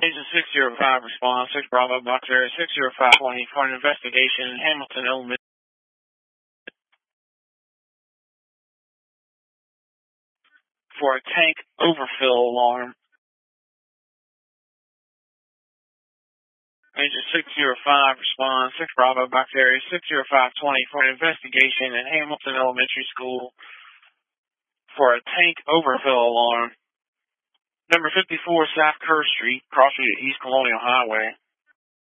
Agent 605 response, 6 Bravo Box Area 60520 for an investigation in Hamilton Elementary for a tank overfill alarm. Agent 605 response, 6 Bravo Box Area 60520 for an investigation in Hamilton Elementary School for a tank overfill alarm. Number 54 South Kerr Street, crossing the East Colonial Highway.